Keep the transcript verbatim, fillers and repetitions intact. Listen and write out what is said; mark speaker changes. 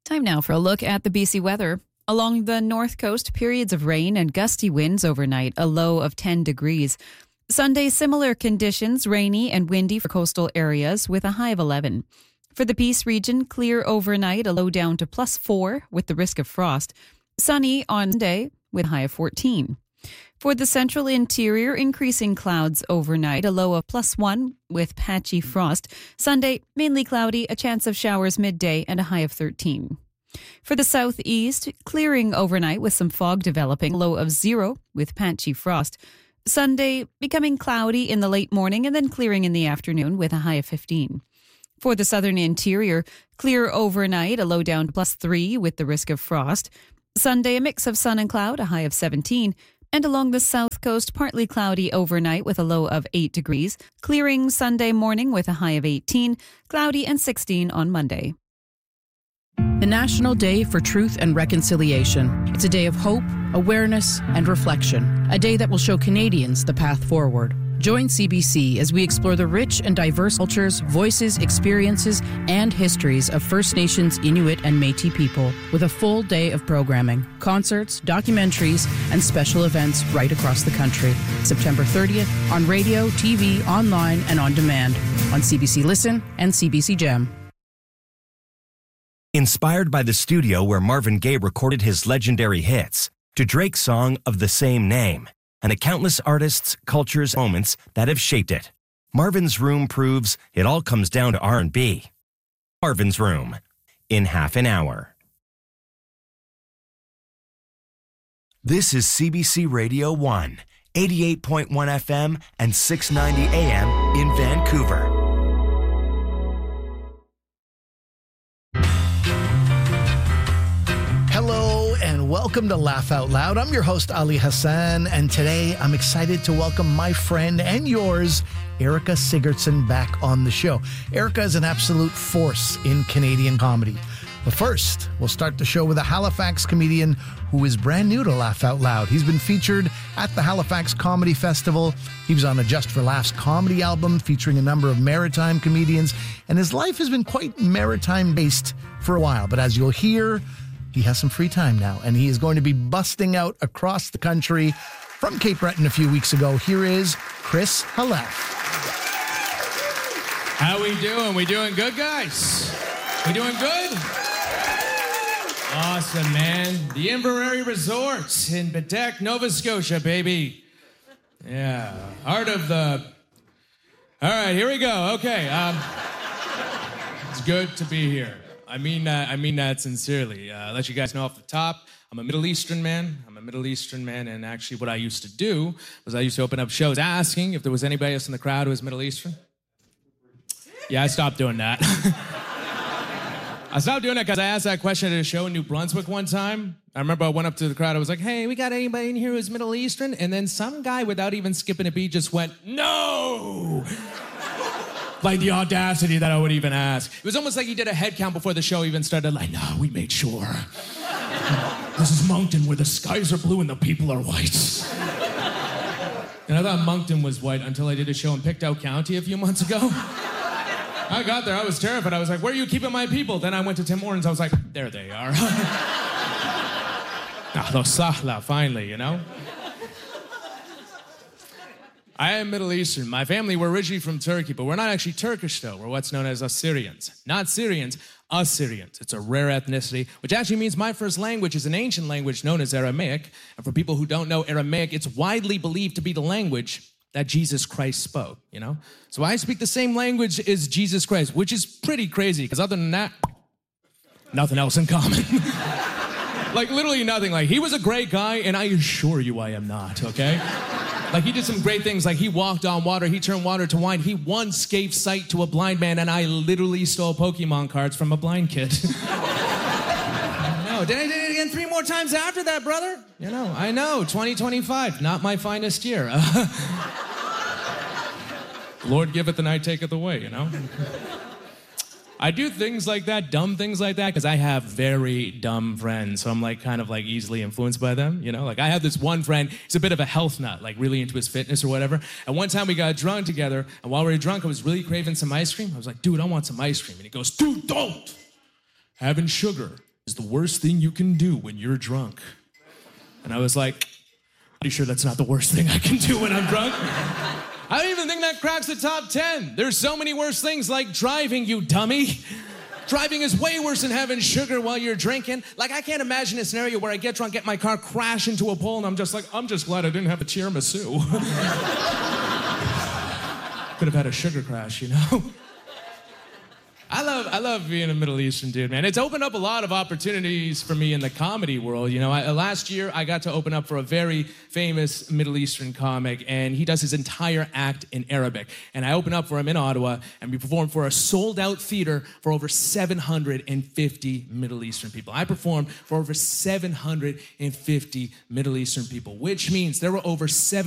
Speaker 1: Time now for a look at the B C weather. Along the north coast, periods of rain and gusty winds overnight, a low of ten degrees. Sunday, similar conditions, rainy and windy for coastal areas with a high of eleven. For the Peace region, clear overnight, a low down to plus four with the risk of frost. Sunny on Monday with a high of fourteen. For the central interior, increasing clouds overnight, a low of plus one with patchy frost. Sunday, mainly cloudy, a chance of showers midday and a high of thirteen. For the southeast, clearing overnight with some fog developing, low of zero with patchy frost. Sunday, becoming cloudy in the late morning and then clearing in the afternoon with a high of fifteen. For the southern interior, clear overnight, a low down to plus three with the risk of frost. Sunday, a mix of sun and cloud, a high of seventeen. And along the south coast, partly cloudy overnight with a low of eight degrees. Clearing Sunday morning with a high of eighteen. Cloudy and sixteen on Monday.
Speaker 2: The National Day for Truth and Reconciliation. It's a day of hope, awareness, and reflection. A day that will show Canadians the path forward. Join C B C as we explore the rich and diverse cultures, voices, experiences, and histories of First Nations, Inuit, and Métis people with a full day of programming, concerts, documentaries, and special events right across the country. September thirtieth on radio, T V, online, and on demand on C B C Listen and C B C Gem.
Speaker 3: Inspired by the studio where Marvin Gaye recorded his legendary hits, to Drake's song of the same name, and to countless artists, cultures, moments that have shaped it. Marvin's Room proves it all comes down to R and B. Marvin's Room, in half an hour. This is C B C Radio one, eighty-eight point one F M and six ninety A M in Vancouver.
Speaker 4: Hello and welcome to Laugh Out Loud. I'm your host, Ali Hassan, and today I'm excited to welcome my friend and yours, Erica Sigurdsson, back on the show. Erica is an absolute force in Canadian comedy. But first, we'll start the show with a Halifax comedian who is brand new to Laugh Out Loud. He's been featured at the Halifax Comedy Festival. He was on a Just for Laughs comedy album featuring a number of maritime comedians, and his life has been quite maritime-based for a while. But as you'll hear, he has some free time now, and he is going to be busting out across the country from Cape Breton a few weeks ago. Here is Chris Halef.
Speaker 5: How we doing? We doing good, guys? We doing good? Awesome, man. The Inverary Resort in Bedeque, Nova Scotia, baby. Yeah, heart of the... All right, here we go. Okay, um, it's good to be here. I mean that, I mean that sincerely. Uh, let you guys know off the top, I'm a Middle Eastern man. I'm a Middle Eastern man, and actually what I used to do was I used to open up shows asking if there was anybody else in the crowd who was Middle Eastern. Yeah, I stopped doing that. I stopped doing that because I asked that question at a show in New Brunswick one time. I remember I went up to the crowd, I was like, hey, we got anybody in here who's Middle Eastern? And then some guy, without even skipping a beat, just went, no! Like the audacity that I would even ask. It was almost like he did a head count before the show even started. Like, no, we made sure. This is Moncton where the skies are blue and the people are white. And I thought Moncton was white until I did a show in Pictou County a few months ago. I got there, I was terrified. I was like, where are you keeping my people? Then I went to Tim Hortons, I was like, there they are. Ahlo sahla, finally, you know? I am Middle Eastern. My family were originally from Turkey, but we're not actually Turkish, though. We're what's known as Assyrians. Not Syrians, Assyrians. It's a rare ethnicity, which actually means my first language is an ancient language known as Aramaic. And for people who don't know Aramaic, it's widely believed to be the language that Jesus Christ spoke, you know? So I speak the same language as Jesus Christ, which is pretty crazy, because other than that, nothing else in common. Like, literally nothing. Like, he was a great guy, and I assure you I am not, okay? Like, he did some great things. Like, he walked on water. He turned water to wine. He once gave sight to a blind man, and I literally stole Pokemon cards from a blind kid. No, did I did it again three more times after that, brother? You know, I know, twenty twenty-five, not my finest year. Lord giveth and I taketh away, you know? I do things like that, dumb things like that, because I have very dumb friends, so I'm like kind of like easily influenced by them, you know? Like I have this one friend, he's a bit of a health nut, like really into his fitness or whatever. And one time we got drunk together, and while we were drunk, I was really craving some ice cream. I was like, dude, I want some ice cream. And he goes, dude, don't! Having sugar is the worst thing you can do when you're drunk. And I was like, pretty sure that's not the worst thing I can do when I'm drunk. I don't even think that cracks the top ten. There's so many worse things like driving, you dummy. Driving is way worse than having sugar while you're drinking. Like, I can't imagine a scenario where I get drunk, get my car, crash into a pole, and I'm just like, I'm just glad I didn't have a tiramisu. Could have had a sugar crash, you know? I love I love being a Middle Eastern dude, man. It's opened up a lot of opportunities for me in the comedy world. You know, I, last year I got to open up for a very famous Middle Eastern comic, and he does his entire act in Arabic. And I opened up for him in Ottawa, and we performed for a sold-out theater for over seven hundred fifty Middle Eastern people. I performed for over seven hundred fifty Middle Eastern people, which means there were over seven